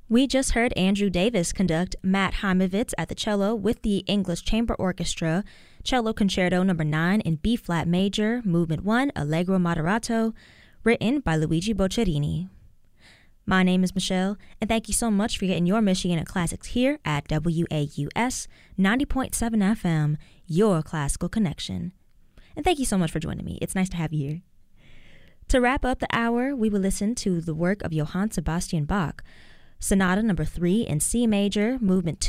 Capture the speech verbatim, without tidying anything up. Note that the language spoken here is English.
We just heard Andrew Davis conduct Matt Heimovitz at the cello with the English Chamber Orchestra, Cello Concerto number nine in B-flat major, Movement one, Allegro Moderato, written by Luigi Boccherini. My name is Michelle, and thank you so much for getting your Michigan Classics here at W A U S ninety point seven F M, your classical connection. And thank you so much for joining me. It's nice to have you here. To wrap up the hour, we will listen to the work of Johann Sebastian Bach, Sonata number three in C major, Movement two.